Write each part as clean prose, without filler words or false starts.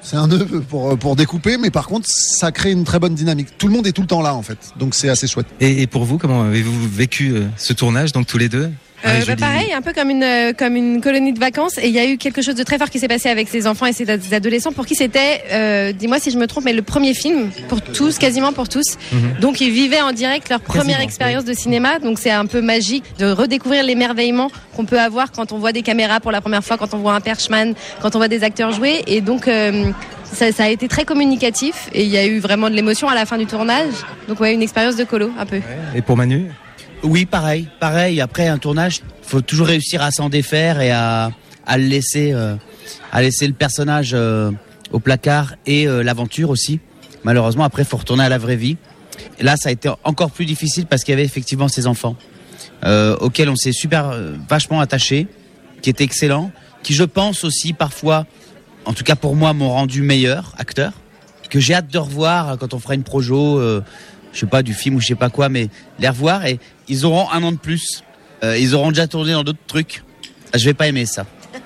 C'est un nœud pour découper, mais par contre, ça crée une très bonne dynamique. Tout le monde est tout le temps là, en fait. Donc, c'est assez chouette. Et pour vous, comment avez-vous vécu ce tournage, donc tous les deux? Pareil, un peu comme une colonie de vacances. Et il y a eu quelque chose de très fort qui s'est passé avec ces enfants et ces adolescents pour qui c'était, dis-moi si je me trompe, mais le premier film pour tous, quasiment pour tous. Donc ils vivaient en direct leur première expérience de cinéma. Donc c'est un peu magique de redécouvrir l'émerveillement qu'on peut avoir quand on voit des caméras pour la première fois, quand on voit un perchman, quand on voit des acteurs jouer. Et donc ça a été très communicatif et il y a eu vraiment de l'émotion à la fin du tournage. Donc une expérience de colo un peu. Et pour Manu? Oui, pareil. Après un tournage, faut toujours réussir à s'en défaire et à laisser le personnage au placard et l'aventure aussi. Malheureusement, après, faut retourner à la vraie vie. Et là, ça a été encore plus difficile parce qu'il y avait effectivement ces enfants auxquels on s'est vachement attaché, qui étaient excellents, qui je pense aussi parfois, en tout cas pour moi, m'ont rendu meilleur acteur, que j'ai hâte de revoir quand on fera une projo. Je sais pas, du film ou je sais pas quoi, mais les revoir et ils auront 1 an de plus. Ils auront déjà tourné dans d'autres trucs. Je vais pas aimer ça.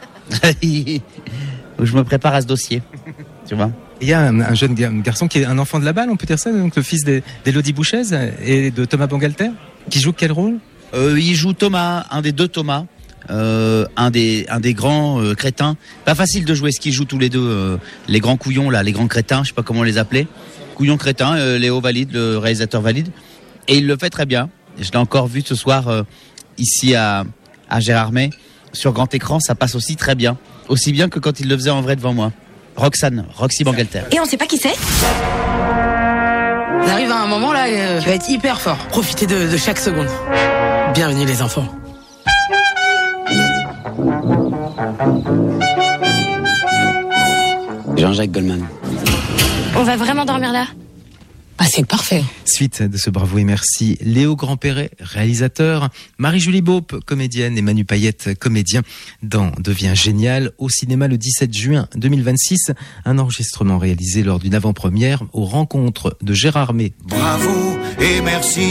Je me prépare à ce dossier. Tu vois. Il y a un jeune garçon qui est un enfant de la balle, on peut dire ça, donc le fils d'Élodie Bouchez et de Thomas Bangalter, qui joue quel rôle? Il joue Thomas, un des deux Thomas. Un des grands crétins. Pas facile de jouer ce qu'ils jouent tous les deux, les grands couillons là, les grands crétins, je sais pas comment les appeler. Couillon crétin, Léo Valide, le réalisateur valide, et il le fait très bien. Je l'ai encore vu ce soir ici à Gérardmer sur grand écran, ça passe aussi très bien, aussi bien que quand il le faisait en vrai devant moi. Roxy Bangalter. Et on sait pas qui c'est. On arrive à un moment là qui va être hyper fort. Profitez de chaque seconde. Bienvenue les enfants. Jean-Jacques Goldman. On va vraiment dormir là? Ah, c'est parfait. Suite de ce Bravo et merci, Léo Grandperret, réalisateur, Marie-Julie Beaupe, comédienne, et Manu Payette, comédien, dans Devient génial, au cinéma le 17 juin 2026. Un enregistrement réalisé lors d'une avant-première aux rencontres de Gérardmer. Bravo et merci.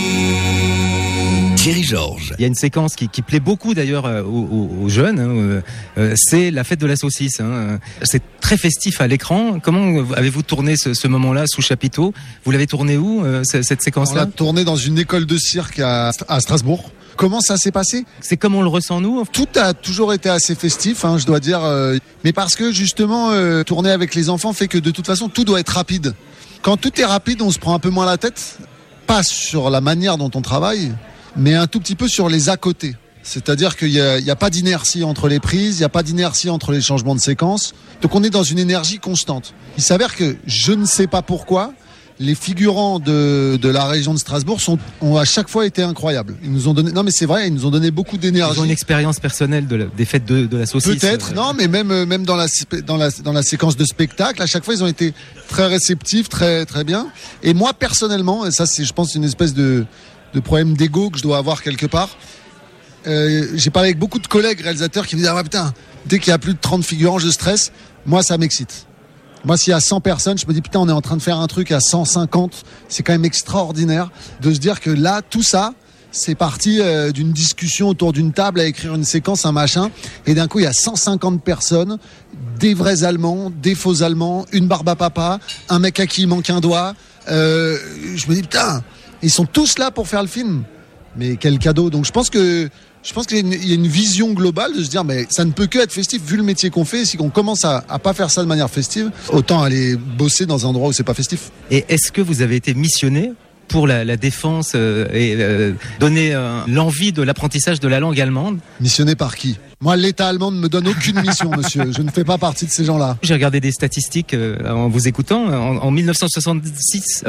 Thierry Georges. Il y a une séquence qui plaît beaucoup d'ailleurs aux jeunes, c'est la fête de la saucisse. C'est très festif à l'écran. Comment avez-vous tourné ce moment-là sous chapiteau? Vous l'avez tourné où, cette séquence-là? On l'a tourné dans une école de cirque à Strasbourg. Comment ça s'est passé? C'est comme on le ressent nous? Tout a toujours été assez festif, je dois dire. Mais parce que justement, tourner avec les enfants fait que de toute façon, tout doit être rapide. Quand tout est rapide, on se prend un peu moins la tête. Pas sur la manière dont on travaille, mais un tout petit peu sur les à côté. C'est-à-dire qu'il y a pas d'inertie entre les prises, il n'y a pas d'inertie entre les changements de séquence. Donc on est dans une énergie constante. Il s'avère que, je ne sais pas pourquoi, les figurants de la région de Strasbourg ont à chaque fois été incroyables. Ils nous ont donné, non mais c'est vrai, ils nous ont donné beaucoup d'énergie. Ils ont une expérience personnelle des fêtes de la saucisse. Peut-être, non, mais même dans la séquence de spectacle, à chaque fois ils ont été très réceptifs, très très bien. Et moi personnellement, et ça c'est, je pense, une espèce de problème d'ego que je dois avoir quelque part. J'ai parlé avec beaucoup de collègues réalisateurs qui me disent putain, dès qu'il y a plus de 30 figurants, je stresse. Moi, ça m'excite. Moi, s'il y a 100 personnes, je me dis putain, on est en train de faire un truc à 150. C'est quand même extraordinaire de se dire que là, tout ça, c'est parti d'une discussion autour d'une table à écrire une séquence, un machin. Et d'un coup, il y a 150 personnes, des vrais Allemands, des faux Allemands, une barbe à papa, un mec à qui il manque un doigt. Je me dis putain, ils sont tous là pour faire le film. Mais quel cadeau. Donc je pense qu'il y a une vision globale de se dire mais ça ne peut que être festif vu le métier qu'on fait. Si on commence à pas faire ça de manière festive, autant aller bosser dans un endroit où c'est pas festif. Et est-ce que vous avez été missionné pour la défense et donner l'envie de l'apprentissage de la langue allemande? Missionné par qui? Moi, l'État allemand ne me donne aucune mission, monsieur. Je ne fais pas partie de ces gens-là. J'ai regardé des statistiques en vous écoutant. En 1970,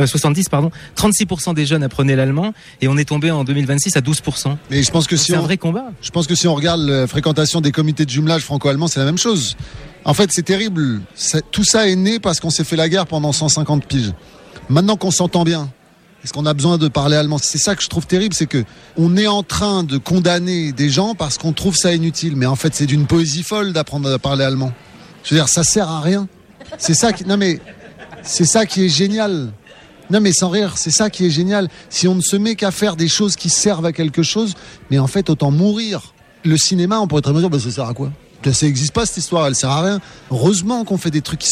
36% des jeunes apprenaient l'allemand et on est tombé en 2026 à 12%. Mais je pense que c'est un vrai combat. Je pense que si on regarde la fréquentation des comités de jumelage franco-allemands, c'est la même chose. En fait, c'est terrible. Tout ça est né parce qu'on s'est fait la guerre pendant 150 piges. Maintenant qu'on s'entend bien, est-ce qu'on a besoin de parler allemand? C'est ça que je trouve terrible, c'est que on est en train de condamner des gens parce qu'on trouve ça inutile. Mais en fait, c'est d'une poésie folle d'apprendre à parler allemand. Je veux dire, ça sert à rien. C'est ça qui est génial. Non mais sans rire, c'est ça qui est génial. Si on ne se met qu'à faire des choses qui servent à quelque chose, mais en fait, autant mourir. Le cinéma, on pourrait très bien dire, ça sert à quoi? Ça n'existe pas cette histoire, elle sert à rien. Heureusement qu'on fait des trucs qui